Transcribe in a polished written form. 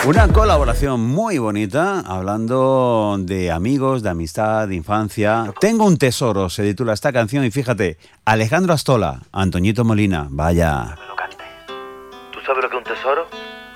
Una colaboración muy bonita, hablando de amigos, de amistad, de infancia. Tengo un tesoro, se titula esta canción, y fíjate, Alejandro Astola, Antoñito Molina, vaya. Que me lo cante. ¿Tú sabes lo que es un tesoro?